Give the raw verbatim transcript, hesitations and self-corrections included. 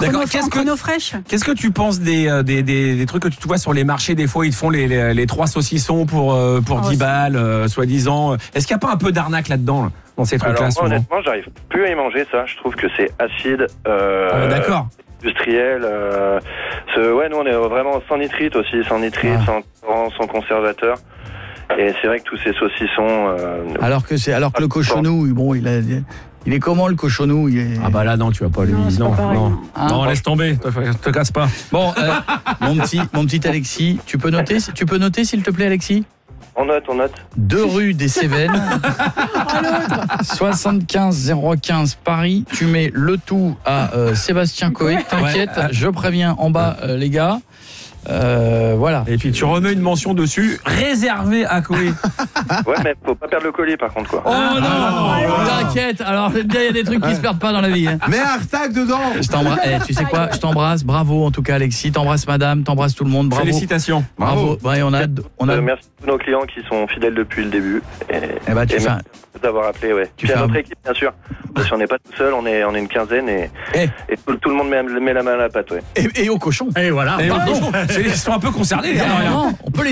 D'accord. Chrono, Qu'est-ce en que, chrono fraîche. qu'est-ce que tu penses des, euh, des, des, des trucs que tu vois sur les marchés? Des fois, ils te font les, les, les trois saucissons pour, euh, pour Oh, dix c'est- balles, euh, soi-disant. Est-ce qu'il n'y a pas un peu d'arnaque là-dedans, là, dans ces trucs-là, Alors moi, souvent? honnêtement, j'arrive plus à y manger ça. Je trouve que c'est acide. Euh, Ah, d'accord. Industriel. Euh, ce, ouais, nous on est vraiment sans nitrite aussi, sans nitrite, Ah. sans colorant, sans conservateur. Et c'est vrai que tous ces saucissons. Euh, Alors que c'est, alors que le cochonou, bon, il a, il est comment le cochonou? Il est... Ah bah là, non, tu vas pas lui... Non, c'est Non, pas pareil, non. non. Hein Non, laisse tomber, te, te casse pas. Bon, euh, mon petit, mon petit Alexis, tu peux noter, tu peux noter s'il te plaît, Alexis? on note, on note. deux rue des Cévennes, soixante-quinze zéro quinze Paris. Tu mets le tout à euh, Sébastien Coé. T'inquiète, Ouais. je préviens en bas euh, les gars. Euh, voilà. Et puis tu remets une mention dessus, réservée à Koé. Ouais, mais faut pas perdre le colis par contre, quoi. Oh non, Ah, t'inquiète. Alors il y a des trucs qui se perdent pas dans la vie. Hein. Mets un hashtag dedans. Je t'embrasse. Eh, tu sais quoi? Je t'embrasse. Bravo en tout cas, Alexis. T'embrasses madame, t'embrasses tout le monde. Bravo. Félicitations. Bravo. Ouais, on a, on a. Euh, merci à tous nos clients qui sont fidèles depuis le début. Et, Eh ben, tu et fais un- merci d'avoir appelé, ouais. Tu Puis à fais un- notre équipe, bien sûr. Parce qu'on n'est pas tout seul, on est, on est une quinzaine et, Eh. et tout, tout le monde met, met la main à la pâte, ouais. Et, et au cochon. Et voilà. Et on- c'est- ils sont un peu concernés. Et hein, rien. on peut les